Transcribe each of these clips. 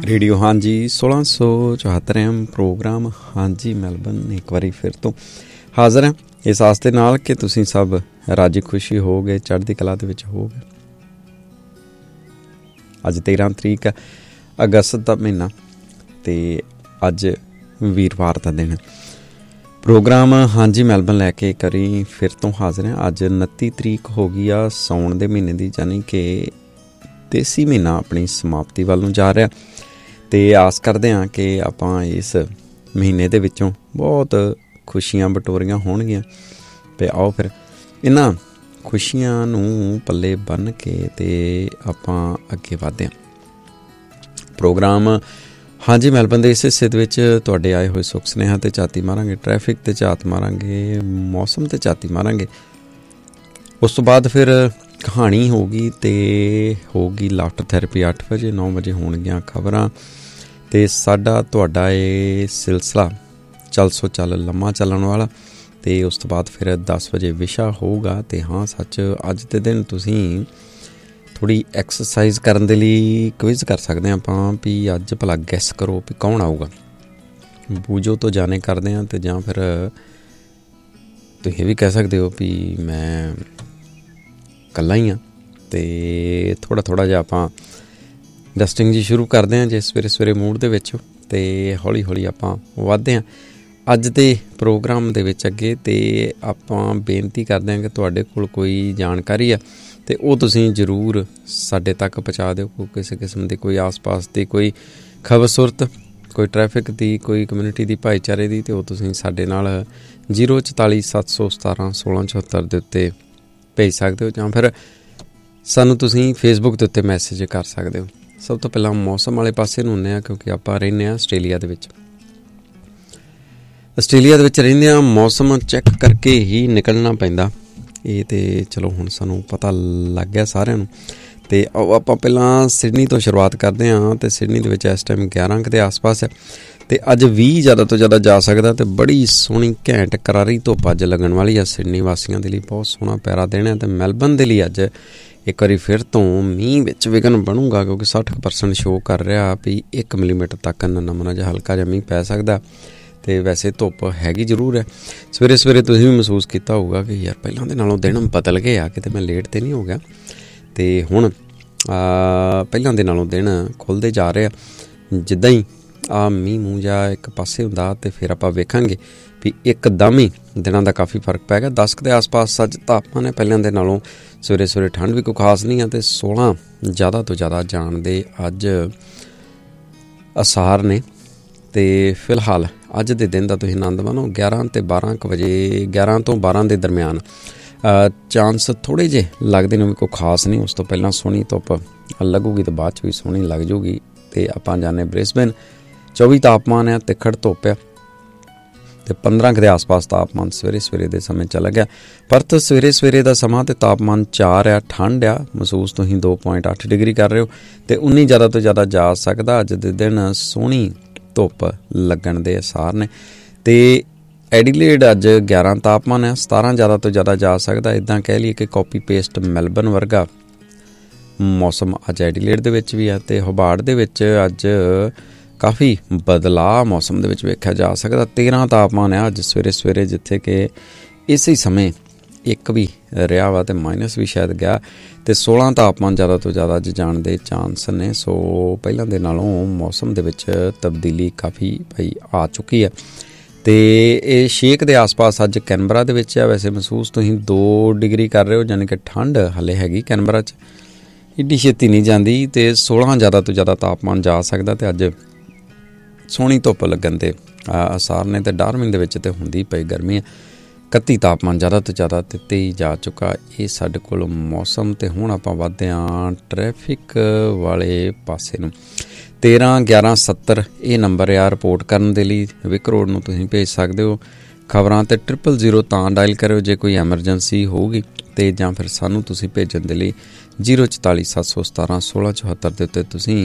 Radio ਹਾਂਜੀ 1674 M programme ਹਾਂਜੀ Melbourne ਇੱਕ ਵਾਰੀ ਫਿਰ ਤੋਂ ਹਾਜ਼ਰ ਹਾਂ ਇਸ ਆਸ ਦੇ ਨਾਲ ਕਿ ਤੁਸੀਂ ਸਭ ਰਾਜੀ ਖੁਸ਼ੀ ਹੋਵੋਗੇ, ਚੜ੍ਹਦੀ ਕਲਾ ਦੇ ਵਿੱਚ ਹੋਵੋਗੇ। ਅੱਜ 13 ਤਰੀਕ ਅਗਸਤ ਦਾ ਮਹੀਨਾ ਅਤੇ ਅੱਜ ਵੀਰਵਾਰ ਦਾ ਦਿਨ। ਪ੍ਰੋਗਰਾਮ ਹਾਂਜੀ ਮੈਲਬਨ ਲੈ ਕੇ ਕਰੀ ਫਿਰ ਤੋਂ ਹਾਜ਼ਰ ਹਾਂ। ਅੱਜ 29 ਤਰੀਕ ਹੋ ਗਈ ਆ ਸਾਉਣ ਦੇ ਮਹੀਨੇ ਦੀ, ਯਾਨੀ ਕਿ ਦੇਸੀ ਮਹੀਨਾ ਆਪਣੀ ਸਮਾਪਤੀ ਵੱਲ ਨੂੰ ਜਾ ਰਿਹਾ ਅਤੇ ਆਸ ਕਰਦੇ ਹਾਂ ਕਿ ਆਪਾਂ ਇਸ ਮਹੀਨੇ ਦੇ ਵਿੱਚੋਂ ਬਹੁਤ ਖੁਸ਼ੀਆਂ ਬਟੋਰੀਆਂ ਹੋਣਗੀਆਂ। ਅਤੇ ਆਓ ਫਿਰ ਇਹਨਾਂ ਖੁਸ਼ੀਆਂ ਨੂੰ ਪੱਲੇ ਬੰਨ੍ਹ ਕੇ ਅਤੇ ਆਪਾਂ ਅੱਗੇ ਵਧਦੇ ਹਾਂ। ਪ੍ਰੋਗਰਾਮ ਹਾਂਜੀ ਮੈਲਬਨ ਦੇ ਇਸ ਹਿੱਸੇ ਦੇ ਵਿੱਚ ਤੁਹਾਡੇ ਆਏ ਹੋਏ ਸੁੱਖ ਸੁਨੇਹਾ 'ਤੇ ਝਾਤੀ ਮਾਰਾਂਗੇ, ਟ੍ਰੈਫਿਕ 'ਤੇ ਝਾਤ ਮਾਰਾਂਗੇ, ਮੌਸਮ 'ਤੇ ਝਾਤੀ ਮਾਰਾਂਗੇ। ਉਸ ਤੋਂ ਬਾਅਦ ਫਿਰ ਕਹਾਣੀ ਹੋਊਗੀ ਅਤੇ ਹੋਊਗੀ ਲਾਫਟਰ ਥੈਰੇਪੀ 8 ਵਜੇ। 9 ਵਜੇ ਹੋਣਗੀਆਂ ਖਬਰਾਂ ਅਤੇ ਸਾਡਾ ਤੁਹਾਡਾ ਇਹ ਸਿਲਸਿਲਾ ਚੱਲ ਸੋ ਚੱਲ ਲੰਮਾ ਚੱਲਣ ਵਾਲਾ। ਅਤੇ ਉਸ ਤੋਂ ਬਾਅਦ ਫਿਰ 10 ਵਜੇ ਵਿਸ਼ਾ ਹੋਊਗਾ। ਅਤੇ ਹਾਂ ਸੱਚ, ਅੱਜ ਦੇ ਦਿਨ ਤੁਸੀਂ ਥੋੜ੍ਹੀ ਐਕਸਰਸਾਈਜ਼ ਕਰਨ ਦੇ ਲਈ ਕੁਇਜ਼ ਕਰ ਸਕਦੇ ਹਾਂ ਆਪਾਂ ਵੀ ਅੱਜ ਭਲਾ ਗੈਸ ਕਰੋ ਵੀ ਕੌਣ ਆਊਗਾ। ਬੂਝੋ ਤੋਂ ਜਾਣੇ ਕਰਦੇ ਹਾਂ ਅਤੇ ਜਾਂ ਫਿਰ ਤੁਸੀਂ ਇਹ ਵੀ ਕਹਿ ਸਕਦੇ ਹੋ ਵੀ ਮੈਂ ਇਕੱਲਾ ਹੀ ਹਾਂ। ਅਤੇ ਥੋੜ੍ਹਾ ਜਿਹਾ ਆਪਾਂ ਡਸਟਿੰਗ ਜੀ ਸ਼ੁਰੂ ਕਰਦੇ ਹਾਂ ਜੇ ਸਵੇਰੇ ਮੂਡ ਦੇ ਵਿੱਚ, ਅਤੇ ਹੌਲੀ ਹੌਲੀ ਆਪਾਂ ਵੱਧਦੇ ਹਾਂ ਅੱਜ ਦੇ ਪ੍ਰੋਗਰਾਮ ਦੇ ਵਿੱਚ ਅੱਗੇ। ਅਤੇ ਆਪਾਂ ਬੇਨਤੀ ਕਰਦੇ ਹਾਂ ਕਿ ਤੁਹਾਡੇ ਕੋਲ ਕੋਈ ਜਾਣਕਾਰੀ ਆ ਅਤੇ ਉਹ ਤੁਸੀਂ ਜ਼ਰੂਰ ਸਾਡੇ ਤੱਕ ਪਹੁੰਚਾ ਦਿਓ। ਕੋਈ ਕਿਸੇ ਕਿਸਮ ਦੀ ਕੋਈ ਆਸ-ਪਾਸ ਦੀ ਕੋਈ ਖਬਰਸੂਰਤ, ਕੋਈ ਟ੍ਰੈਫਿਕ ਦੀ, ਕੋਈ ਕਮਿਊਨਿਟੀ ਦੀ, ਭਾਈਚਾਰੇ ਦੀ, ਅਤੇ ਉਹ ਤੁਸੀਂ ਸਾਡੇ ਨਾਲ 044 717 1674 ਦੇ ਉੱਤੇ ਭੇਜ ਸਕਦੇ ਹੋ ਜਾਂ ਫਿਰ ਸਾਨੂੰ ਤੁਸੀਂ ਫੇਸਬੁੱਕ ਦੇ ਉੱਤੇ ਮੈਸੇਜ ਕਰ ਸਕਦੇ ਹੋ। ਸਭ ਤੋਂ ਪਹਿਲਾਂ ਮੌਸਮ ਵਾਲੇ ਪਾਸੇ ਨੂੰ ਹੁੰਦੇ ਹਾਂ ਕਿਉਂਕਿ ਆਪਾਂ ਰਹਿੰਦੇ ਹਾਂ ਆਸਟ੍ਰੇਲੀਆ ਦੇ ਵਿੱਚ। ਆਸਟ੍ਰੇਲੀਆ ਦੇ ਵਿੱਚ ਰਹਿੰਦੇ ਹਾਂ, ਮੌਸਮ ਚੈੱਕ ਕਰਕੇ ਹੀ ਨਿਕਲਣਾ ਪੈਂਦਾ। ਇਹ ਤਾਂ ਚਲੋ ਹੁਣ ਸਾਨੂੰ ਪਤਾ ਲੱਗ ਗਿਆ ਸਾਰਿਆਂ ਨੂੰ। ਅਤੇ ਆਪਾਂ ਪਹਿਲਾਂ ਸਿਡਨੀ ਤੋਂ ਸ਼ੁਰੂਆਤ ਕਰਦੇ ਹਾਂ। ਅਤੇ ਸਿਡਨੀ ਦੇ ਵਿੱਚ ਇਸ ਟਾਈਮ 11 ਕੁ ਦੇ ਆਸ-ਪਾਸ ਹੈ ਅਤੇ ਅੱਜ 20 ਜ਼ਿਆਦਾ ਤੋਂ ਜ਼ਿਆਦਾ ਜਾ ਸਕਦਾ ਅਤੇ ਬੜੀ ਸੋਹਣੀ ਘੈਂਟ ਕਰਾਰੀ ਧੁੱਪ ਅੱਜ ਲੱਗਣ ਵਾਲੀ ਆ। ਸਿਡਨੀ ਵਾਸੀਆਂ ਦੇ ਲਈ ਬਹੁਤ ਸੋਹਣਾ ਪਿਆਰਾ ਦਿਨ ਹੈ। ਅਤੇ ਮੈਲਬਨ ਦੇ ਲਈ ਅੱਜ ਇੱਕ ਵਾਰੀ ਫਿਰ ਤੋਂ ਮੀਂਹ ਵਿੱਚ ਵਿਘਨ ਬਣੂਗਾ ਕਿਉਂਕਿ 60% ਸ਼ੋਅ ਕਰ ਰਿਹਾ ਵੀ 1 ਮਿਲੀਮੀਟਰ ਤੱਕ ਨਮਨਾ ਜਿਹਾ ਹਲਕਾ ਜਿਹਾ ਮੀਂਹ ਪੈ ਸਕਦਾ। ਅਤੇ ਵੈਸੇ ਧੁੱਪ ਹੈਗੀ ਜ਼ਰੂਰ ਹੈ। ਸਵੇਰੇ ਤੁਸੀਂ ਵੀ ਮਹਿਸੂਸ ਕੀਤਾ ਹੋਊਗਾ ਕਿ ਯਾਰ ਪਹਿਲਾਂ ਦੇ ਨਾਲੋਂ ਦਿਨ ਬਦਲ ਗਏ ਆ, ਕਿਤੇ ਮੈਂ ਲੇਟ ਤਾਂ ਨਹੀਂ ਹੋ ਗਿਆ। ਅਤੇ ਹੁਣ ਪਹਿਲਾਂ ਦੇ ਨਾਲੋਂ ਦਿਨ ਖੁੱਲ੍ਹਦੇ ਜਾ ਰਹੇ ਆ। ਜਿੱਦਾਂ ਹੀ ਆ ਮੀਂਹ ਮੂੰਹ ਜਿਹਾ ਇੱਕ ਪਾਸੇ ਹੁੰਦਾ ਅਤੇ ਫਿਰ ਆਪਾਂ ਵੇਖਾਂਗੇ ਵੀ ਇੱਕਦਮ ਹੀ ਦਿਨਾਂ ਦਾ ਕਾਫੀ ਫਰਕ ਪੈ ਗਿਆ। 10 ਕੁ ਦੇ ਆਸ-ਪਾਸ ਅੱਜ ਤਾਪਮਾਨ ਹੈ ਪਹਿਲਾਂ ਦੇ ਨਾਲੋਂ। ਸਵੇਰੇ ਠੰਡ ਵੀ ਕੋਈ ਖਾਸ ਨਹੀਂ ਆ ਅਤੇ 16 ਜ਼ਿਆਦਾ ਤੋਂ ਜ਼ਿਆਦਾ ਜਾਣ ਦੇ ਅੱਜ ਆਸਾਰ ਨੇ। ਅਤੇ ਫਿਲਹਾਲ ਅੱਜ ਦੇ ਦਿਨ ਦਾ ਤੁਸੀਂ ਆਨੰਦ ਮਾਣੋ। 11 ਅਤੇ 12 ਕੁ ਵਜੇ, 11 ਤੋਂ 12 ਦੇ ਦਰਮਿਆਨ ਚਾਂਸ ਥੋੜ੍ਹੇ ਜਿਹੇ ਲੱਗਦੇ ਨੇ ਵੀ ਕੋਈ ਖਾਸ ਨਹੀਂ। ਉਸ ਤੋਂ ਪਹਿਲਾਂ ਸੋਹਣੀ ਧੁੱਪ ਲੱਗੂਗੀ ਅਤੇ ਬਾਅਦ 'ਚ ਵੀ ਸੋਹਣੀ ਲੱਗ ਜੂਗੀ। ਅਤੇ ਆਪਾਂ ਜਾਂਦੇ ਬ੍ਰਿਸਬੇਨ 24 ਤਾਪਮਾਨ ਹੈ, ਤਿੱਖੜ ਧੁੱਪ ਆ ਅਤੇ 15 ਕੁ ਦੇ ਆਸ-ਪਾਸ ਤਾਪਮਾਨ ਸਵੇਰੇ ਦੇ ਸਮੇਂ ਚਲਾ ਗਿਆ। ਪਰਥ ਸਵੇਰੇ ਦਾ ਸਮਾਂ ਅਤੇ ਤਾਪਮਾਨ 4 ਆ, ਠੰਡ ਆ, ਮਹਿਸੂਸ ਤੁਸੀਂ 2.8 ਡਿਗਰੀ ਕਰ ਰਹੇ ਹੋ ਅਤੇ 19 ਜ਼ਿਆਦਾ ਤੋਂ ਜ਼ਿਆਦਾ ਜਾ ਸਕਦਾ। ਅੱਜ ਦੇ ਦਿਨ ਸੋਹਣੀ ਧੁੱਪ ਲੱਗਣ ਦੇ ਅਸਾਰ ਨੇ। ਅਤੇ ਐਡੀਲੇਡ ਅੱਜ 11 ਤਾਪਮਾਨ ਹੈ, 17 ਜ਼ਿਆਦਾ ਤੋਂ ਜ਼ਿਆਦਾ ਜਾ ਸਕਦਾ। ਇੱਦਾਂ ਕਹਿ ਲਈਏ ਕਿ ਕਾਪੀ ਪੇਸਟ ਮੈਲਬਨ ਵਰਗਾ ਮੌਸਮ ਅੱਜ ਐਡੀਲੇਡ ਦੇ ਵਿੱਚ ਵੀ ਹੈ। ਅਤੇ ਹੋਬਾਰਟ ਦੇ ਵਿੱਚ ਅੱਜ ਕਾਫੀ ਬਦਲਾਅ ਮੌਸਮ ਦੇ ਵਿੱਚ ਵੇਖਿਆ ਜਾ ਸਕਦਾ। 13 ਤਾਪਮਾਨ ਹੈ ਅੱਜ ਸਵੇਰੇ ਜਿੱਥੇ ਕਿ ਇਸੇ ਸਮੇਂ 1 ਵੀ ਰਿਹਾ ਵਾ ਅਤੇ ਮਾਈਨਸ ਵੀ ਸ਼ਾਇਦ ਗਿਆ। ਅਤੇ 16 ਤਾਪਮਾਨ ਜ਼ਿਆਦਾ ਤੋਂ ਜ਼ਿਆਦਾ ਅੱਜ ਜਾਣ ਦੇ ਚਾਂਸ ਨੇ। ਸੋ ਪਹਿਲਾਂ ਦੇ ਨਾਲੋਂ ਮੌਸਮ ਦੇ ਵਿੱਚ ਤਬਦੀਲੀ ਕਾਫੀ ਆ ਚੁੱਕੀ ਹੈ। ਅਤੇ ਇਹ 6 ਦੇ ਆਸ-ਪਾਸ ਅੱਜ ਕੈਨਬਰਾ ਦੇ ਵਿੱਚ ਹੈ। ਵੈਸੇ ਮਹਿਸੂਸ ਤੁਸੀਂ 2 ਡਿਗਰੀ ਕਰ ਰਹੇ ਹੋ, ਯਾਨੀ ਕਿ ਠੰਡ ਹਾਲੇ ਹੈਗੀ ਕੈਨਬਰਾ 'ਚ, ਇੱਡੀ ਛੇਤੀ ਨਹੀਂ ਜਾਂਦੀ। ਅਤੇ 16 ਜ਼ਿਆਦਾ ਤੋਂ ਜ਼ਿਆਦਾ ਤਾਪਮਾਨ ਜਾ ਸਕਦਾ। ਅਤੇ ਅੱਜ ਸੋਹਣੀ ਧੁੱਪ ਲੱਗਣ ਦੇ ਆਸਾਰ ਨੇ। ਅਤੇ ਡਾਰਵਿਨ ਦੇ ਵਿੱਚ ਤਾਂ ਹੁੰਦੀ ਪਈ ਗਰਮੀ ਹੈ। 31 ਤਾਪਮਾਨ ਜ਼ਿਆਦਾ ਤੋਂ ਜ਼ਿਆਦਾ ਅਤੇ 23 ਜਾ ਚੁੱਕਾ। ਇਹ ਸਾਡੇ ਕੋਲ ਮੌਸਮ। ਅਤੇ ਹੁਣ ਆਪਾਂ ਵੱਧਦੇ ਹਾਂ ਟ੍ਰੈਫਿਕ ਵਾਲੇ ਪਾਸੇ ਨੂੰ। 131170 ਇਹ ਨੰਬਰ ਆ ਰਿਪੋਰਟ ਕਰਨ ਦੇ ਲਈ। ਵਿਕ ਰੋਡ ਨੂੰ ਤੁਸੀਂ ਭੇਜ ਸਕਦੇ ਹੋ ਖਬਰਾਂ। ਅਤੇ 000 ਤਾਂ ਡਾਇਲ ਕਰਿਓ ਜੇ ਕੋਈ ਐਮਰਜੈਂਸੀ ਹੋਊਗੀ। ਅਤੇ ਜਾਂ ਫਿਰ ਸਾਨੂੰ ਤੁਸੀਂ ਭੇਜਣ ਦੇ ਲਈ 044 717 1674 ਦੇ ਉੱਤੇ ਤੁਸੀਂ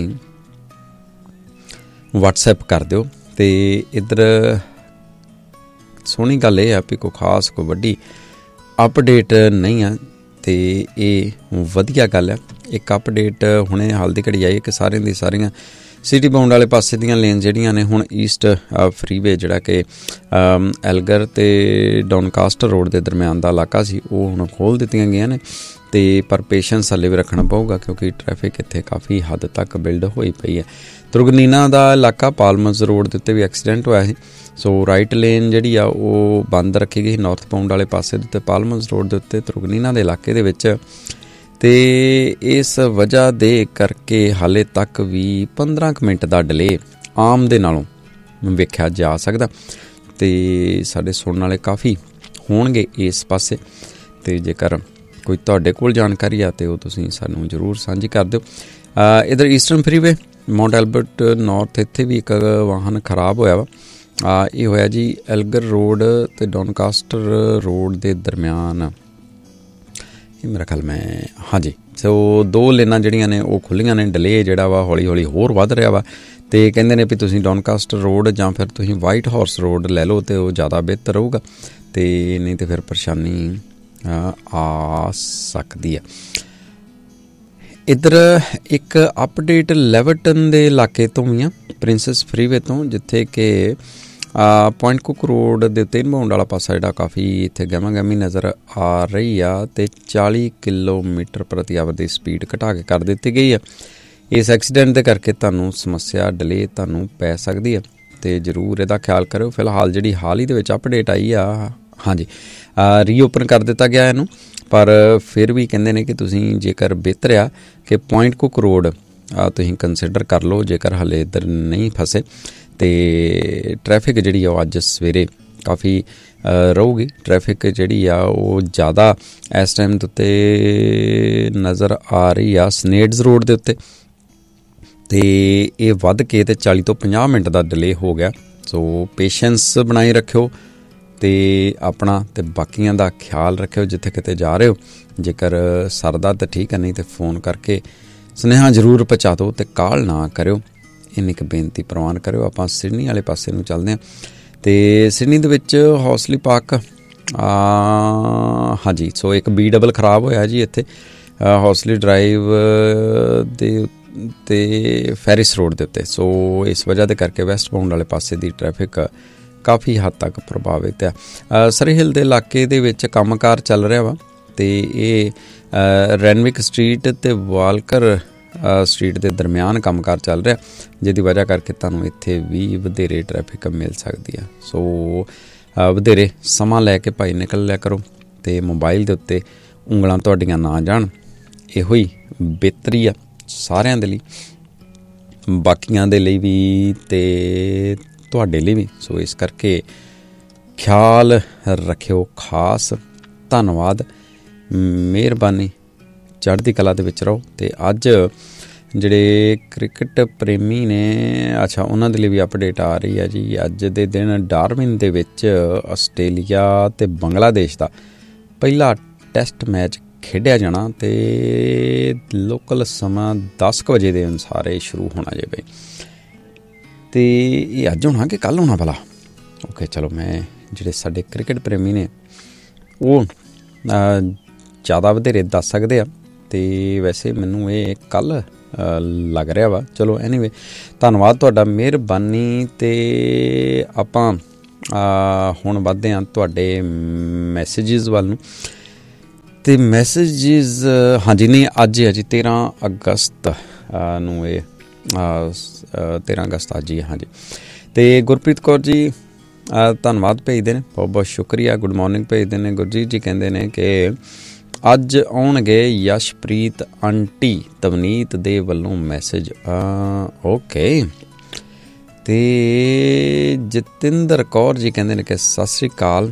ਵਟਸਐਪ ਕਰ ਦਿਓ। ਅਤੇ ਇੱਧਰ ਸੋਹਣੀ ਗੱਲ ਇਹ ਆ ਵੀ ਕੋਈ ਖਾਸ ਕੋਈ ਵੱਡੀ ਅਪਡੇਟ ਨਹੀਂ ਆ ਅਤੇ ਇਹ ਵਧੀਆ ਗੱਲ ਹੈ। ਇੱਕ ਅਪਡੇਟ ਹੁਣੇ ਹਾਲ ਦੀ ਘੜੀ ਆਈ ਕਿ ਸਾਰੀਆਂ ਸਿਟੀ ਬਾਉਂਡ ਵਾਲੇ ਪਾਸੇ ਦੀਆਂ ਲੇਨ ਜਿਹੜੀਆਂ ਨੇ ਹੁਣ ਈਸਟ ਫਰੀਵੇ ਜਿਹੜਾ ਕਿ ਐਲਗਰ ਅਤੇ ਡੌਨਕਾਸਟਰ ਰੋਡ ਦੇ ਦਰਮਿਆਨ ਦਾ ਇਲਾਕਾ ਸੀ ਉਹ ਹੁਣ ਖੋਲ੍ਹ ਦਿੱਤੀਆਂ ਗਈਆਂ ਨੇ। ਅਤੇ ਪਰ ਪੇਸ਼ੈਂਸ ਹਾਲੇ ਵੀ ਰੱਖਣਾ ਪਊਗਾ ਕਿਉਂਕਿ ਟ੍ਰੈਫਿਕ ਇੱਥੇ ਕਾਫੀ ਹੱਦ ਤੱਕ ਬਿਲਡ ਹੋਈ ਪਈ ਹੈ। ਤੁਰਗਨੀਨਾ ਦਾ ਇਲਾਕਾ ਪਾਲਮਜ਼ ਰੋਡ ਦੇ ਉੱਤੇ ਵੀ ਐਕਸੀਡੈਂਟ ਹੋਇਆ ਸੀ, ਸੋ ਰਾਈਟ ਲੇਨ ਜਿਹੜੀ ਆ ਉਹ ਬੰਦ ਰੱਖੀ ਗਈ ਨਾਰਥ ਬਾਉਂਡ ਵਾਲੇ ਪਾਸੇ ਦੇ ਉੱਤੇ ਪਾਲਮਜ਼ ਰੋਡ ਦੇ ਉੱਤੇ ਤੁਰਗਨੀਨਾ ਦੇ ਇਲਾਕੇ ਦੇ ਵਿੱਚ। ਅਤੇ ਇਸ ਵਜ੍ਹਾ ਦੇ ਕਰਕੇ ਹਾਲੇ ਤੱਕ ਵੀ 15 ਕੁ ਮਿੰਟ ਦਾ ਡਿਲੇ ਆਮ ਦੇ ਨਾਲੋਂ ਵੇਖਿਆ ਜਾ ਸਕਦਾ। ਅਤੇ ਸਾਡੇ ਸੁਣਨ ਵਾਲੇ ਕਾਫੀ ਹੋਣਗੇ ਇਸ ਪਾਸੇ, ਅਤੇ ਜੇਕਰ ਕੋਈ ਤੁਹਾਡੇ ਕੋਲ ਜਾਣਕਾਰੀ ਆ ਅਤੇ ਉਹ ਤੁਸੀਂ ਸਾਨੂੰ ਜ਼ਰੂਰ ਸਾਂਝੀ ਕਰ ਦਿਓ। ਇੱਧਰ ਈਸਟਰਨ ਫਰੀਵੇ ਮਾਊਂਟ ਐਲਬਰਟ ਨਾਰਥ ਇੱਥੇ ਵੀ ਇੱਕ ਵਾਹਨ ਖਰਾਬ ਹੋਇਆ ਵਾ। ਇਹ ਹੋਇਆ ਜੀ ਐਲਗਰ ਰੋਡ ਅਤੇ ਡੌਨਕਾਸਟਰ ਰੋਡ ਦੇ ਦਰਮਿਆਨ, ਇਹ ਮੇਰਾ ਖਿਆਲ ਹਾਂਜੀ। ਸੋ 2 ਲੇਨਾਂ ਜਿਹੜੀਆਂ ਨੇ ਉਹ ਖੁੱਲ੍ਹੀਆਂ ਨੇ, ਡਿਲੇ ਜਿਹੜਾ ਵਾ ਹੌਲੀ ਹੌਲੀ ਹੋਰ ਵੱਧ ਰਿਹਾ ਵਾ। ਅਤੇ ਕਹਿੰਦੇ ਨੇ ਵੀ ਤੁਸੀਂ ਡੌਨਕਾਸਟਰ ਰੋਡ ਜਾਂ ਫਿਰ ਤੁਸੀਂ ਵਾਈਟ ਹਾਰਸ ਰੋਡ ਲੈ ਲਓ ਅਤੇ ਉਹ ਜ਼ਿਆਦਾ ਬਿਹਤਰ ਰਹੂਗਾ, ਅਤੇ ਨਹੀਂ ਤਾਂ ਫਿਰ ਪਰੇਸ਼ਾਨੀ ਆ ਸਕਦੀ ਆ। ਇੱਧਰ ਇੱਕ ਅਪਡੇਟ ਲੈਵਰਟਨ ਦੇ ਇਲਾਕੇ ਤੋਂ ਵੀ ਆ, ਪ੍ਰਿੰਸੈਸ ਫਰੀਵੇ ਤੋਂ, ਜਿੱਥੇ ਕਿ ਪੁਆਇੰਟ ਕੁੱਕ ਰੋਡ ਦੇ ਉੱਤੇ ਇਨਬਾਉਂਡ ਵਾਲਾ ਪਾਸਾ ਜਿਹੜਾ ਕਾਫੀ ਇੱਥੇ ਗਹਿਮਾ ਗਹਿਮੀ ਨਜ਼ਰ ਆ ਰਹੀ ਆ, ਅਤੇ 40 ਕਿਲੋਮੀਟਰ ਪ੍ਰਤੀ ਆਵਰ ਦੀ ਸਪੀਡ ਘਟਾ ਕੇ ਕਰ ਦਿੱਤੀ ਗਈ ਆ। ਇਸ ਐਕਸੀਡੈਂਟ ਦੇ ਕਰਕੇ ਤੁਹਾਨੂੰ ਸਮੱਸਿਆ ਡਿਲੇ ਤੁਹਾਨੂੰ ਪੈ ਸਕਦੀ ਆ, ਅਤੇ ਜ਼ਰੂਰ ਇਹਦਾ ਖਿਆਲ ਕਰਿਓ। ਫਿਲਹਾਲ ਜਿਹੜੀ ਹਾਲ ਹੀ ਦੇ ਵਿੱਚ ਅਪਡੇਟ ਆਈ ਆ, ਹਾਂਜੀ ਰੀਓਪਨ ਕਰ ਦਿੱਤਾ ਗਿਆ ਇਹਨੂੰ, ਪਰ ਫਿਰ ਵੀ ਕਹਿੰਦੇ ਨੇ ਕਿ ਤੁਸੀਂ ਜੇਕਰ ਬਿਹਤਰ ਆ ਕਿ ਪੁਆਇੰਟ ਕੁੱਕ ਰੋਡ ਤੁਸੀਂ ਕੰਸੀਡਰ ਕਰ ਲਓ ਜੇਕਰ ਹਾਲੇ ਇੱਧਰ ਨਹੀਂ ਫਸੇ। ਅਤੇ ਟ੍ਰੈਫਿਕ ਜਿਹੜੀ ਆ ਉਹ ਅੱਜ ਸਵੇਰੇ ਕਾਫੀ ਰਹੂਗੀ। ਟ੍ਰੈਫਿਕ ਜਿਹੜੀ ਆ ਉਹ ਜ਼ਿਆਦਾ ਇਸ ਟਾਈਮ ਦੇ ਉੱਤੇ ਨਜ਼ਰ ਆ ਰਹੀ ਆ ਸਨੇਡਜ਼ ਰੋਡ ਦੇ ਉੱਤੇ, ਅਤੇ ਇਹ ਵੱਧ ਕੇ ਤੇ 40 ਤੋਂ 50 ਮਿੰਟ ਦਾ ਡਿਲੇ ਹੋ ਗਿਆ। ਸੋ ਪੇਸ਼ੈਂਸ ਬਣਾਈ ਰੱਖਿਓ ਅਤੇ ਆਪਣਾ ਅਤੇ ਬਾਕੀਆਂ ਦਾ ਖਿਆਲ ਰੱਖਿਓ ਜਿੱਥੇ ਕਿਤੇ ਜਾ ਰਹੇ ਹੋ। ਜੇਕਰ ਸਰਦਾ ਤਾਂ ਠੀਕ ਹੈ, ਨਹੀਂ ਤਾਂ ਫੋਨ ਕਰਕੇ ਸੁਨੇਹਾ ਜ਼ਰੂਰ ਪਹੁੰਚਾ ਦਿਓ ਅਤੇ ਕਾਲ ਨਾ ਕਰਿਓ। ਇੰਨੀ ਇੱਕ ਬੇਨਤੀ ਪ੍ਰਵਾਨ ਕਰਿਓ। ਆਪਾਂ ਸਿਡਨੀ ਵਾਲੇ ਪਾਸੇ ਨੂੰ ਚੱਲਦੇ ਹਾਂ, ਅਤੇ ਸਿਡਨੀ ਦੇ ਵਿੱਚ ਹੌਸਲੀ ਪਾਰਕ ਹਾਂਜੀ। ਸੋ ਇੱਕ BW ਖਰਾਬ ਹੋਇਆ ਜੀ ਇੱਥੇ ਹੌਸਲੀ ਡਰਾਈਵ ਦੇ ਉੱਤੇ ਫੈਰਿਸ ਰੋਡ ਦੇ ਉੱਤੇ। ਸੋ ਇਸ ਵਜ੍ਹਾ ਦੇ ਕਰਕੇ ਵੈਸਟ ਬਾਉਂਡ ਵਾਲੇ ਪਾਸੇ ਦੀ ਟ੍ਰੈਫਿਕ ਕਾਫੀ ਹੱਦ ਤੱਕ ਪ੍ਰਭਾਵਿਤ ਆ। ਸਰੀਹਿਲ ਦੇ ਇਲਾਕੇ ਦੇ ਵਿੱਚ ਕੰਮਕਾਰ ਚੱਲ ਰਿਹਾ ਵਾ, ਅਤੇ ਇਹ ਰੈਨਵਿਕ ਸਟਰੀਟ ਅਤੇ ਵਾਲਕਰ ਸਟਰੀਟ ਦੇ ਦਰਮਿਆਨ ਕੰਮਕਾਰ ਚੱਲ ਰਿਹਾ, ਜਿਹਦੀ ਵਜ੍ਹਾ ਕਰਕੇ ਤੁਹਾਨੂੰ ਇੱਥੇ ਵੀ ਵਧੇਰੇ ਟ੍ਰੈਫਿਕ ਮਿਲ ਸਕਦੀ ਆ। ਸੋ ਵਧੇਰੇ ਸਮਾਂ ਲੈ ਕੇ ਭਾਈ ਨਿਕਲ ਲਿਆ ਕਰੋ, ਅਤੇ ਮੋਬਾਈਲ ਦੇ ਉੱਤੇ ਉਂਗਲਾਂ ਤੁਹਾਡੀਆਂ ਨਾ ਜਾਣ, ਇਹੋ ਹੀ ਬਿਹਤਰੀ ਆ ਸਾਰਿਆਂ ਦੇ ਲਈ, ਬਾਕੀਆਂ ਦੇ ਲਈ ਵੀ ਅਤੇ ਤੁਹਾਡੇ ਲਈ ਵੀ। ਸੋ ਇਸ ਕਰਕੇ ਖਿਆਲ ਰੱਖਿਓ ਖਾਸ। ਧੰਨਵਾਦ, ਮਿਹਰਬਾਨੀ, ਚੜ੍ਹਦੀ ਕਲਾ ਦੇ ਵਿੱਚ ਰਹੋ। ਅਤੇ ਅੱਜ ਜਿਹੜੇ ਕ੍ਰਿਕਟ ਪ੍ਰੇਮੀ ਨੇ, ਅੱਛਾ ਉਹਨਾਂ ਦੇ ਲਈ ਵੀ ਅਪਡੇਟ ਆ ਰਹੀ ਹੈ ਜੀ। ਅੱਜ ਦੇ ਦਿਨ ਡਾਰਵਿਨ ਦੇ ਵਿੱਚ ਆਸਟ੍ਰੇਲੀਆ ਅਤੇ ਬੰਗਲਾਦੇਸ਼ ਦਾ ਪਹਿਲਾ ਟੈਸਟ ਮੈਚ ਖੇਡਿਆ ਜਾਣਾ, ਅਤੇ ਲੋਕਲ ਸਮਾਂ 10 ਵਜੇ ਦੇ ਅਨੁਸਾਰ ਇਹ ਸ਼ੁਰੂ ਹੋਣਾ ਜੇ ਬਈ। ਅਤੇ ਇਹ ਅੱਜ ਹੋਣਾ ਕਿ ਕੱਲ੍ਹ ਹੋਣਾ ਭਲਾ? ਓਕੇ ਚਲੋ, ਮੈਂ ਜਿਹੜੇ ਸਾਡੇ ਕ੍ਰਿਕਟ ਪ੍ਰੇਮੀ ਨੇ ਉਹ ਜ਼ਿਆਦਾ ਵਧੇਰੇ ਦੱਸ ਸਕਦੇ ਆ, ਅਤੇ ਵੈਸੇ ਮੈਨੂੰ ਇਹ ਕੱਲ੍ਹ ਲੱਗ ਰਿਹਾ ਵਾ। ਚਲੋ ਐਨੀਵੇ, ਧੰਨਵਾਦ ਤੁਹਾਡਾ, ਮਿਹਰਬਾਨੀ। ਅਤੇ ਆਪਾਂ ਹੁਣ ਵੱਧਦੇ ਹਾਂ ਤੁਹਾਡੇ ਮੈਸੇਜਿਸ ਵੱਲ ਨੂੰ। ਅਤੇ ਮੈਸੇਜਿਸ ਹਾਂਜੀ ਨਹੀਂ ਅੱਜ ਹੈ ਜੀ 13 ਅਗਸਤ ਨੂੰ, ਇਹ 13 ਅਗਸਤ ਅੱਜ ਹੀ ਹਾਂਜੀ। ਅਤੇ ਗੁਰਪ੍ਰੀਤ ਕੌਰ ਜੀ ਧੰਨਵਾਦ ਭੇਜਦੇ ਨੇ, ਬਹੁਤ ਬਹੁਤ ਸ਼ੁਕਰੀਆ। ਗੁੱਡ ਮੋਰਨਿੰਗ ਭੇਜਦੇ ਨੇ। ਗੁਰਜੀਤ ਜੀ ਕਹਿੰਦੇ ਨੇ ਕਿ ਅੱਜ ਆਉਣਗੇ ਯਸ਼ਪ੍ਰੀਤ ਆਂਟੀ, ਤਵਨੀਤ ਦੇ ਵੱਲੋਂ ਮੈਸੇਜ। ਓਕੇ। ਅਤੇ ਜਤਿੰਦਰ ਕੌਰ ਜੀ ਕਹਿੰਦੇ ਨੇ ਕਿ ਸਤਿ ਸ਼੍ਰੀ ਅਕਾਲ,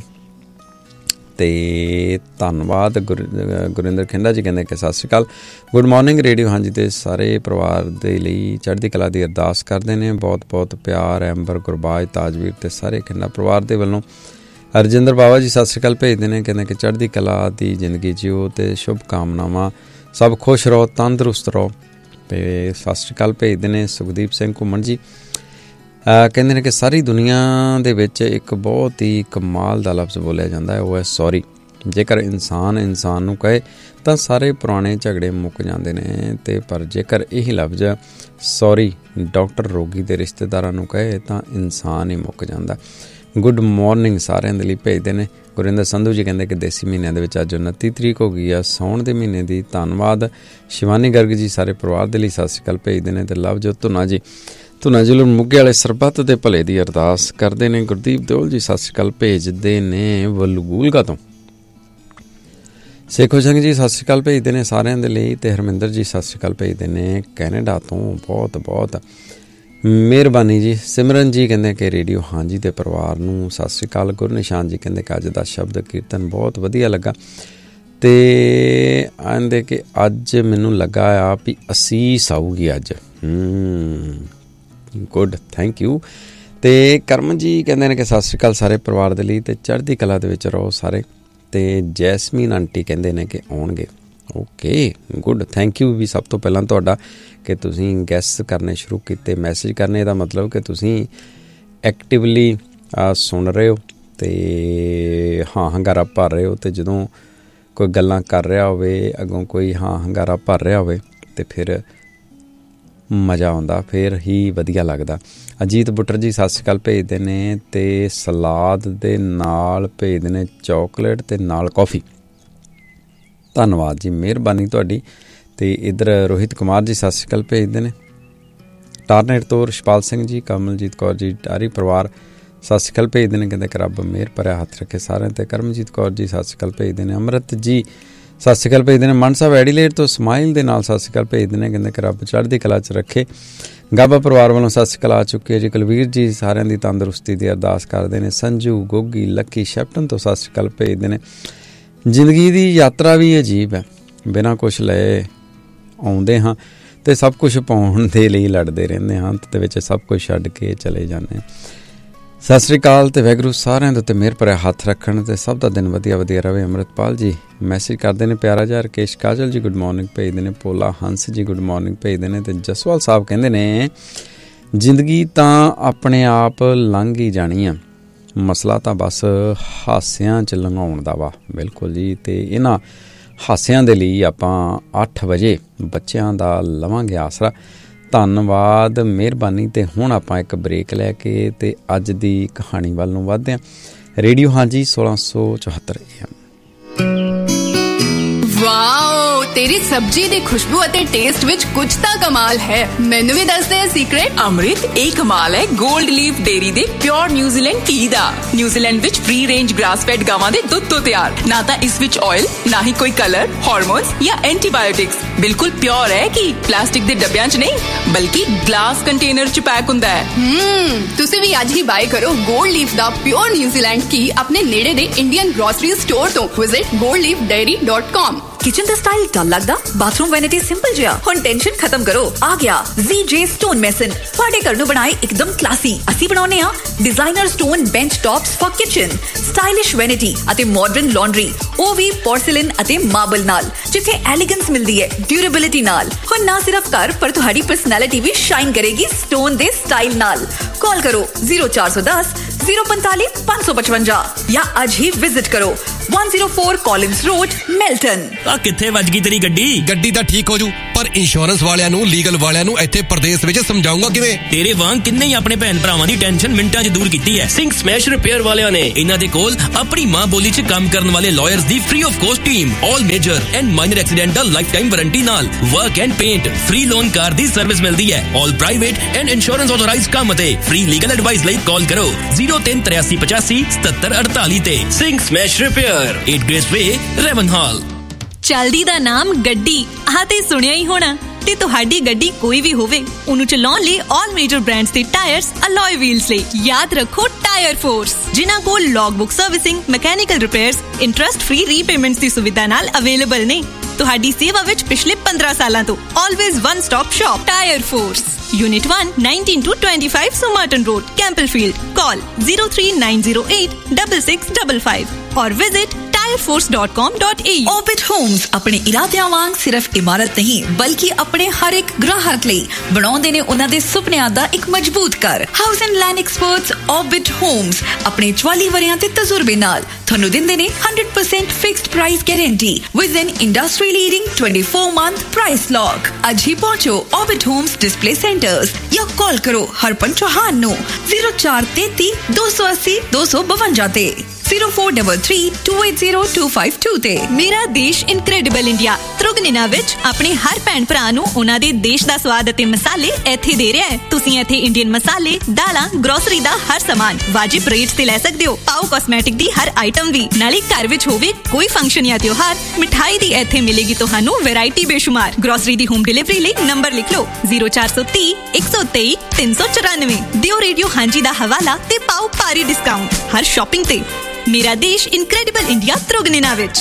ਅਤੇ ਧੰਨਵਾਦ। ਗੁਰਿੰਦਰ ਖਿੰਡਾ ਜੀ ਕਹਿੰਦੇ ਕਿ ਸਤਿ ਸ਼੍ਰੀ ਅਕਾਲ, ਗੁੱਡ ਮੋਰਨਿੰਗ ਰੇਡੀਓ ਹਾਂਜੀ। ਅਤੇ ਸਾਰੇ ਪਰਿਵਾਰ ਦੇ ਲਈ ਚੜ੍ਹਦੀ ਕਲਾ ਦੀ ਅਰਦਾਸ ਕਰਦੇ ਨੇ। ਬਹੁਤ ਬਹੁਤ ਪਿਆਰ। ਐਂਬਰ, ਗੁਰਬਾਜ, ਤਾਜਵੀਰ ਅਤੇ ਸਾਰੇ ਖਿੰਡਾ ਪਰਿਵਾਰ ਦੇ ਵੱਲੋਂ। ਹਰਜਿੰਦਰ ਬਾਬਾ ਜੀ ਸਤਿ ਸ਼੍ਰੀ ਅਕਾਲ ਭੇਜਦੇ ਨੇ, ਕਹਿੰਦੇ ਕਿ ਚੜ੍ਹਦੀ ਕਲਾ ਦੀ ਜ਼ਿੰਦਗੀ ਜਿਓ ਅਤੇ ਸ਼ੁਭ ਕਾਮਨਾਵਾਂ, ਸਭ ਖੁਸ਼ ਰਹੋ, ਤੰਦਰੁਸਤ ਰਹੋ। ਅਤੇ ਸਤਿ ਸ਼੍ਰੀ ਅਕਾਲ ਭੇਜਦੇ ਨੇ ਸੁਖਦੀਪ ਸਿੰਘ ਘੁੰਮਣ ਜੀ। ਕਹਿੰਦੇ ਨੇ ਕਿ ਸਾਰੀ ਦੁਨੀਆ ਦੇ ਵਿੱਚ ਇੱਕ ਬਹੁਤ ਹੀ ਕਮਾਲ ਦਾ ਲਫ਼ਜ਼ ਬੋਲਿਆ ਜਾਂਦਾ ਹੈ, ਉਹ ਹੈ ਸੌਰੀ। ਜੇਕਰ ਇਨਸਾਨ ਨੂੰ ਕਹੇ ਤਾਂ ਸਾਰੇ ਪੁਰਾਣੇ ਝਗੜੇ ਮੁੱਕ ਜਾਂਦੇ ਨੇ, ਤੇ ਪਰ ਜੇਕਰ ਇਹੀ ਲਫ਼ਜ਼ ਸੌਰੀ ਡਾਕਟਰ ਰੋਗੀ ਦੇ ਰਿਸ਼ਤੇਦਾਰਾਂ ਨੂੰ ਕਹੇ ਤਾਂ ਇਨਸਾਨ ਹੀ ਮੁੱਕ ਜਾਂਦਾ। ਗੁੱਡ ਮਾਰਨਿੰਗ ਸਾਰਿਆਂ ਦੇ ਲਈ ਭੇਜਦੇ ਨੇ। ਗੁਰਿੰਦਰ ਸੰਧੂ ਜੀ ਕਹਿੰਦੇ ਕਿ ਦੇਸੀ ਮਹੀਨਿਆਂ ਦੇ ਵਿੱਚ ਅੱਜ 29 ਤਰੀਕ ਹੋ ਗਈ ਆ, ਸਾਉਣ ਦੇ ਮਹੀਨੇ ਦੀ। ਧੰਨਵਾਦ। ਸ਼ਿਵਾਨੀ ਗਰਗ ਜੀ ਸਾਰੇ ਪਰਿਵਾਰ ਦੇ ਲਈ ਸਤਿ ਸ਼੍ਰੀ ਅਕਾਲ ਭੇਜਦੇ ਨੇ। ਤੇ ਲਵਜੋਤ ਧੁਨਾ ਜੀ ਮੁੱਗੇ ਵਾਲੇ ਸਰਬੱਤ ਦੇ ਭਲੇ ਦੀ ਅਰਦਾਸ ਕਰਦੇ ਨੇ। ਗੁਰਦੀਪ ਦਿਓਲ ਜੀ ਸਤਿ ਸ਼੍ਰੀ ਅਕਾਲ ਭੇਜਦੇ ਨੇ ਵਲੂਗੂਲਗਾ ਤੋਂ। ਸੇਖੋ ਸਿੰਘ ਜੀ ਸਤਿ ਸ਼੍ਰੀ ਅਕਾਲ ਭੇਜਦੇ ਨੇ ਸਾਰਿਆਂ ਦੇ ਲਈ। ਤੇ ਹਰਮਿੰਦਰ ਜੀ ਸਤਿ ਸ਼੍ਰੀ ਅਕਾਲ ਭੇਜਦੇ ਨੇ ਕੈਨੇਡਾ ਤੋਂ। ਬਹੁਤ ਬਹੁਤ ਮਿਹਰਬਾਨੀ ਜੀ। ਸਿਮਰਨ ਜੀ ਕਹਿੰਦੇ ਕਿ ਰੇਡੀਓ ਹਾਂਜੀ ਦੇ ਪਰਿਵਾਰ ਨੂੰ ਸਤਿ ਸ਼੍ਰੀ ਅਕਾਲ। ਗੁਰਨਿਸ਼ਾਨ ਜੀ ਕਹਿੰਦੇ ਕਿ ਅੱਜ ਦਾ ਸ਼ਬਦ ਕੀਰਤਨ ਬਹੁਤ ਵਧੀਆ ਲੱਗਾ, ਤੇ ਆਂਦੇ ਕਿ ਅੱਜ ਮੈਨੂੰ ਲੱਗਾ ਆ ਵੀ ਅਸੀਸ ਆਊਗੀ ਅੱਜ। Good, thank you. ਤੇ ਕਰਮ ਜੀ ਕਹਿੰਦੇ ਨੇ ਕਿ ਸਤਿ ਸ਼੍ਰੀ ਅਕਾਲ ਸਾਰੇ ਪਰਿਵਾਰ ਦੇ ਲਈ, ਤੇ ਚੜ੍ਹਦੀ ਕਲਾ ਦੇ ਵਿੱਚ ਰਹੋ ਸਾਰੇ। ਤੇ ਜੈਸਮੀਨ ਆਂਟੀ ਕਹਿੰਦੇ ਨੇ ਕਿ ਆਉਣਗੇ। ਓਕੇ, ਗੁੱਡ, ਥੈਂਕ ਯੂ ਵੀ ਸਭ ਤੋਂ ਪਹਿਲਾਂ ਤੁਹਾਡਾ ਕਿ ਤੁਸੀਂ ਗੈਸ ਕਰਨੇ ਸ਼ੁਰੂ ਕੀਤੇ, ਮੈਸੇਜ ਕਰਨੇ ਦਾ ਮਤਲਬ ਕਿ ਤੁਸੀਂ ਐਕਟਿਵਲੀ ਸੁਣ ਰਹੇ ਹੋ ਤੇ ਹਾਂ ਹੰਗਾਰਾ ਭਰ ਰਹੇ ਹੋ। ਤੇ ਜਦੋਂ ਕੋਈ ਗੱਲਾਂ ਕਰ ਰਿਹਾ ਹੋਵੇ ਅੱਗੋਂ ਕੋਈ ਹਾਂ ਹੰਗਾਰਾ ਭਰ ਰਿਹਾ ਹੋਵੇ ਤੇ ਫਿਰ ਮਜ਼ਾ ਆਉਂਦਾ, ਫਿਰ ਹੀ ਵਧੀਆ ਲੱਗਦਾ। ਅਜੀਤ ਬੁੱਟਰ ਜੀ ਸਤਿ ਸ਼੍ਰੀ ਅਕਾਲ ਭੇਜਦੇ ਨੇ, ਤੇ ਸਲਾਦ ਦੇ ਨਾਲ ਭੇਜਦੇ ਨੇ ਚੋਕਲੇਟ ਤੇ ਨਾਲ ਕੌਫੀ। ਧੰਨਵਾਦ ਜੀ, ਮਿਹਰਬਾਨੀ ਤੁਹਾਡੀ। ਤੇ ਇੱਧਰ ਰੋਹਿਤ ਕੁਮਾਰ ਜੀ ਸਤਿ ਸ਼੍ਰੀ ਅਕਾਲ ਭੇਜਦੇ ਨੇ। ਟਾਰਨੇਟ ਤੋਂ ਰਿਸ਼ਪਾਲ ਸਿੰਘ ਜੀ, ਕਮਲਜੀਤ ਕੌਰ ਜੀ ਟਾਰੀ ਪਰਿਵਾਰ ਸਤਿ ਸ਼੍ਰੀ ਅਕਾਲ ਭੇਜਦੇ ਨੇ। ਕਹਿੰਦੇ ਕਿ ਰੱਬ ਮਿਹਰ ਭਰਿਆ ਹੱਥ ਰੱਖੇ ਸਾਰਿਆਂ 'ਤੇ। ਕਰਮਜੀਤ ਕੌਰ ਜੀ ਸਤਿ ਸ਼੍ਰੀ ਅਕਾਲ ਭੇਜਦੇ ਨੇ। ਅੰਮ੍ਰਿਤ ਜੀ ਸਤਿ ਸ਼੍ਰੀ ਅਕਾਲ ਭੇਜਦੇ ਨੇ। ਮਨ ਸਾਹਿਬ ਐਡੀਲੇਟ ਤੋਂ ਸਮਾਈਲ ਦੇ ਨਾਲ ਸਤਿ ਸ਼੍ਰੀ ਅਕਾਲ ਭੇਜਦੇ ਨੇ। ਕਹਿੰਦੇ ਕਿ ਰੱਬ ਚੜ੍ਹਦੀ ਕਲਾ 'ਚ ਰੱਖੇ। ਗਾਬਾ ਪਰਿਵਾਰ ਵੱਲੋਂ ਸਤਿ ਸ਼੍ਰੀ ਅਕਾਲ ਆ ਚੁੱਕੀ ਹੈ ਜੀ। ਕੁਲਵੀਰ ਜੀ ਸਾਰਿਆਂ ਦੀ ਤੰਦਰੁਸਤੀ ਦੀ ਅਰਦਾਸ ਕਰਦੇ ਨੇ। ਸੰਜੂ ਗੋਗੀ ਲੱਕੀ ਸ਼ੈਪਟਨ ਤੋਂ ਸਤਿ ਸ਼੍ਰੀ ਅਕਾਲ ਭੇਜਦੇ ਨੇ। ਜ਼ਿੰਦਗੀ ਦੀ ਯਾਤਰਾ ਵੀ ਅਜੀਬ ਹੈ, ਬਿਨਾਂ ਕੁਛ ਲਏ ਆਉਂਦੇ ਹਾਂ ਅਤੇ ਸਭ ਕੁਛ ਪਾਉਣ ਦੇ ਲਈ ਲੜਦੇ ਰਹਿੰਦੇ ਹਾਂ, ਅੰਤ ਦੇ ਵਿੱਚ ਸਭ ਕੁਛ ਛੱਡ ਕੇ ਚਲੇ ਜਾਂਦੇ ਹਾਂ। ਸਤਿ ਸ਼੍ਰੀ ਅਕਾਲ ਅਤੇ ਵਾਹਿਗੁਰੂ ਸਾਰਿਆਂ ਦੇ ਉੱਤੇ ਮਿਹਰ ਭਰਿਆ ਹੱਥ ਰੱਖਣ ਅਤੇ ਸਭ ਦਾ ਦਿਨ ਵਧੀਆ ਵਧੀਆ ਰਹੇ। ਅੰਮ੍ਰਿਤਪਾਲ ਜੀ ਮੈਸੇਜ ਕਰਦੇ ਨੇ ਪਿਆਰਾ ਜਿਹਾ। ਰਕੇਸ਼ ਕਾਜਲ ਜੀ ਗੁੱਡ ਮਾਰਨਿੰਗ ਭੇਜਦੇ ਨੇ। ਪੋਲਾ ਹੰਸ ਜੀ ਗੁੱਡ ਮਾਰਨਿੰਗ ਭੇਜਦੇ ਨੇ। ਅਤੇ ਜਸਵਾਲ ਸਾਹਿਬ ਕਹਿੰਦੇ ਨੇ ਜ਼ਿੰਦਗੀ ਤਾਂ ਆਪਣੇ ਆਪ ਲੰਘ ਹੀ ਜਾਣੀ ਆ, ਮਸਲਾ ਤਾਂ ਬਸ ਹਾਸਿਆਂ 'ਚ ਲੰਘਾਉਣ ਦਾ ਵਾ। ਬਿਲਕੁਲ ਜੀ। ਅਤੇ ਇਹਨਾਂ ਹਾਸਿਆਂ ਦੇ ਲਈ ਆਪਾਂ 8 ਵਜੇ ਬੱਚਿਆਂ ਦਾ ਲਵਾਂਗੇ ਆਸਰਾ। ਧੰਨਵਾਦ, ਮਿਹਰਬਾਨੀ। ਅਤੇ ਹੁਣ ਆਪਾਂ ਇੱਕ ਬ੍ਰੇਕ ਲੈ ਕੇ ਅਤੇ ਅੱਜ ਦੀ ਕਹਾਣੀ ਵੱਲ ਨੂੰ ਵੱਧਦੇ ਹਾਂ। ਰੇਡੀਓ ਹਾਂਜੀ 1674 AM। ਵਾਓ, ਤੇਰੀ ਸਬਜ਼ੀ ਦੀ ਖੁਸ਼ਬੂ ਅਤੇ ਟੇਸਟ ਵਿੱਚ ਕੁਝ ਤਾਂ ਕਮਾਲ ਹੈ। ਮੈਨੂੰ ਵੀ ਦੱਸ ਦੇ ਸੀਕ੍ਰੇਟ। ਅੰਮ੍ਰਿਤ, ਇਹ ਕਮਾਲ ਹੈ ਗੋਲਡ ਲੀਫ ਡੇਅਰੀ ਦੇ ਪਿਓਰ ਨਿਊਜ਼ੀਲੈਂਡ ਘੀ ਦਾ। ਨਿਊਜ਼ੀਲੈਂਡ ਵਿੱਚ ਫ੍ਰੀ ਰੇਂਜ ਗ੍ਰਾਸ ਫੈਡ ਗਾਵਾਂ ਦੇ ਦੁੱਧ ਤੋਂ ਤਿਆਰ। ਨਾ ਤਾਂ ਇਸ ਵਿੱਚ ਆਇਲ, ਨਾ ਹੀ ਕੋਈ ਕਲਰ, ਹਾਰਮੋਨਸ ਜਾਂ ਐਂਟੀਬਾਇਓਟਿਕਸ। ਬਿਲਕੁਲ ਪਿਓਰ ਹੈ ਕਿ ਪਲਾਸਟਿਕ ਦੇ ਡੱਬਿਆਂ 'ਚ ਨਹੀਂ ਬਲਕਿ ਗਲਾਸ ਕੰਟੇਨਰ 'ਚ ਪੈਕ ਹੁੰਦਾ ਹੈ। ਤੁਸੀਂ ਵੀ ਅੱਜ ਹੀ ਬਾਏ ਕਰੋ ਗੋਲਡ ਲੀਫ ਦਾ ਪਿਓਰ ਨਿਊਜ਼ੀਲੈਂਡ ਘੀ ਆਪਣੇ ਨੇੜੇ ਦੇ ਇੰਡੀਅਨ ਗ੍ਰੋਸਰੀ ਸਟੋਰ ਤੋਂ। Visit goldleafdairy.com। ਕਿਚਨ ਦਾ ਸਟਾਈਲ ਡਲ ਲੱਗਦਾ, ਬਾਥਰੂਮ ਵੈਨਿਟੀ ਸਿੰਪਲ ਜਿਹਾ। ਹੁਣ ਟੈਨਸ਼ਨ ਖਤਮ ਕਰੋ, ਆ ਗਿਆ ZJ ਸਟੋਨ ਮੈਸਨ। ਤੁਹਾਡੇ ਘਰ ਨੂੰ ਬਣਾਏ ਇੱਕਦਮ ਕਲਾਸੀ। ਅਸੀਂ ਬਣਾਉਂਦੇ ਹਾਂ designer stone bench tops for kitchen, stylish vanity ਅਤੇ ਮਾਡਰਨ ਲਾਂਡਰੀ, ਉਹ ਵੀ ਪੋਰਸਲਿਨ ਅਤੇ ਮਾਰਬਲ ਨਾਲ, ਜਿੱਥੇ ਐਲੀਗੈਂਸ ਮਿਲਦੀ ਹੈ ਡਿਊਰੇਬਿਲਿਟੀ ਨਾਲ। ਹੁਣ ਨਾ ਸਿਰਫ ਘਰ ਪਰ ਤੁਹਾਡੀ ਪਰਸਨੈਲਿਟੀ ਵੀ ਸ਼ਾਈਨ ਕਰੇਗੀ ਸਟੋਨ ਦੇ ਸਟਾਈਲ ਨਾਲ। ਕਾਲ ਕਰੋ 0410 045 555 ਜਾਂ ਅੱਜ ਹੀ ਵਿਜ਼ਿਟ ਕਰੋ 104 ਕਾਲਿੰਸ ਰੋਡ, ਮਿਲਟਨ। ਆ ਕਿੱਥੇ ਵੱਜ ਗਈ ਤੇਰੀ ਗੱਡੀ? ਗੱਡੀ ਤਾਂ ਠੀਕ ਹੋ ਜੂ, ਪਰ ਇੰਸ਼ੋਰੈਂਸ ਵਾਲਿਆਂ ਨੂੰ, ਲੀਗਲ ਵਾਲਿਆਂ ਨੂੰ ਇੱਥੇ ਪ੍ਰਦੇਸ਼ ਵਿੱਚ ਸਮਝਾਉਂਗਾ ਕਿਵੇਂ? ਤੇਰੇ ਵਾਂਗ ਕਿੰਨੇ ਹੀ ਆਪਣੇ ਭੈਣ ਭਰਾਵਾਂ ਦੀ ਟੈਨਸ਼ਨ ਮਿੰਟਾਂ 'ਚ ਦੂਰ ਕੀਤੀ ਹੈ ਸਿੰਘ ਸਮੈਸ਼ ਰਿਪੇਅਰ ਵਾਲਿਆਂ ਨੇ। ਇਹਨਾਂ ਦੇ ਕੋਲ ਆਪਣੀ ਮਾਂ ਬੋਲੀ 'ਚ ਕੰਮ ਕਰਨ ਵਾਲੇ lawyers the free of cost team, all major and minor accidental life time warranty ਨਾਲ work and paint, free loan car the service ਮਿਲਦੀ ਹੈ। ਆਲ ਪ੍ਰਾਈਵੇਟ ਐਂਡ ਇੰਸ਼ੋਰੈਂਸ ਆਥੋਰਾਈਜ਼ਡ ਕੰਮ ਅਤੇ ਫ੍ਰੀ ਲੀਗਲ ਐਡਵਾਈਸ ਲਈ ਕਾਲ ਕਰੋ 038385 7748 ਤੇ। ਸਿੰਘ ਸਮੈਸ਼ ਰਿਪੇਅਰ, 8 ਗ੍ਰੇਸ ਵੇ, ਰੈਵਨਹਾਲ। ਚਲਦੀ ਦਾ ਨਾਮ ਗੱਡੀ, ਆਹ ਤੇ ਸੁਣਿਆ ਹੀ ਹੋਣਾ। ਤੇ ਤੁਹਾਡੀ ਗੱਡੀ ਕੋਈ ਵੀ ਹੋਵੇ, ਉਹਨੂੰ ਚਲਾਉਣ ਲਈ ਆਲ ਮੇਜਰ ਬ੍ਰਾਂਡਸ ਦੇ ਟਾਇਰਸ, ਅਲੋਏ ਵੀਲਸ ਲਈ ਯਾਦ ਰੱਖੋ ਟਾਇਰ ਫੋਰਸ, ਜਿਨ੍ਹਾਂ ਕੋਲ ਲੌਗਬੁੱਕ servicing, mechanical repairs, interest free repayments ਦੀ ਸੁਵਿਧਾ ਨਾਲ ਅਵੇਲੇਬਲ ਨੇ। ਤੁਹਾਡੀ ਸੇਵਾ ਵਿੱਚ ਪਿਛਲੇ 15 ਸਾਲਾਂ ਤੋਂ always one stop shop tyre force. Unit 1, 19 to 25 Somerton Road, Campbellfield. Call 03908 6655 or visit tireforce.com.au। Orbit Homes ਆਪਣੇ ਇਰਾਦਿਆਂ ਵਾਂਗ ਸਿਰਫ ਇਮਾਰਤ ਨਹੀਂ ਬਲਕਿ ਆਪਣੇ ਹਰ ਇੱਕ ਗ੍ਰਾਹਕ ਲਈ ਬਣਾਉਂਦੇ ਨੇ ਉਹਨਾਂ ਦੇ ਸੁਪਨਿਆਂ ਦਾ ਇੱਕ ਮਜ਼ਬੂਤ ਘਰ। House and land experts Orbit Homes ਆਪਣੇ 44 ਵਰਿਆਂ ਦੇ ਤਜਰਬੇ ਨਾਲ ਤੁਹਾਨੂੰ ਦਿੰਦੇ ਨੇ 100% fixed price guarantee with N industry leading 24-month price lock. ਅੱਜ ਹੀ ਪਹੁੰਚੋ Orbit Homes ਡਿਸਪਲੇ ਸੈਂਟਰਸ ਜਾਂ ਕਾਲ ਕਰੋ ਹਰਪਨ ਚੌਹਾਨ ਨੂੰ 0433 280 252 ਤੇ 0433280252 ਤੇ। ਮੇਰਾ ਦੇਸ਼ ਇਨਕ੍ਰੈਡੀਬਲ ਇੰਡੀਆ ਤ੍ਰਿਗੁਣਿਨਾ ਵਿੱਚ ਆਪਣੇ ਹਰ ਭੈਣ ਭਰਾ ਨੂੰ ਉਹਨਾਂ ਦੇ ਦੇਸ਼ ਦਾ ਸਵਾਦ ਅਤੇ ਮਸਾਲੇ ਇੱਥੇ ਦੇ ਰਿਹਾ ਹੈ। ਤੁਸੀਂ ਇੱਥੇ ਇੰਡੀਅਨ ਮਸਾਲੇ, ਦਾਲਾਂ, ਗਰੋਸਰੀ ਦਾ ਹਰ ਸਾਮਾਨ ਵਾਜਿਬ ਰੇਟ ਤੇ ਲੈ ਸਕਦੇ ਹੋ। ਪਾਓ ਕਾਸਮੈਟਿਕ ਦੀ ਹਰ ਆਈਟਮ ਵੀ, ਨਾਲੇ ਘਰ ਵਿੱਚ ਹੋਵੇ ਕੋਈ ਫੰਕਸ਼ਨ ਜਾਂ ਤਿਉਹਾਰ, ਮਿਠਾਈ ਦੀ ਇੱਥੇ ਮਿਲੇਗੀ ਤੁਹਾਨੂੰ ਵੈਰਾਈਟੀ ਬੇਸ਼ੁਮਾਰ। ਗਰੋਸਰੀ ਦੀ ਹੋਮ ਡਿਲੀਵਰੀ ਲਈ ਨੰਬਰ ਲਿਖ ਲਓ 0430 123 394। ਦਿਓ ਰੇਡੀਓ ਹਾਂਜੀ ਦਾ ਹਵਾਲਾ ਤੇ ਪਾਓ ਭਾਰੀ ਡਿਸਕਾਊਂਟ ਹਰ ਸ਼ਾਪਿੰਗ ਤੇ। ਮੇਰਾ ਦੇਸ਼ ਇਨਕ੍ਰੈਡੀਬਲ ਇੰਡੀਆ ਤ੍ਰਿਗੁਣਿਨਾ ਵਿੱਚ।